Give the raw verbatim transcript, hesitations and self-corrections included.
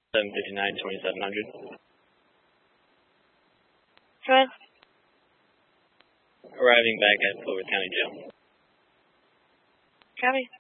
seven fifty-nine, twenty-seven hundred. Fred? Arriving back at Clover County Jail. Copy.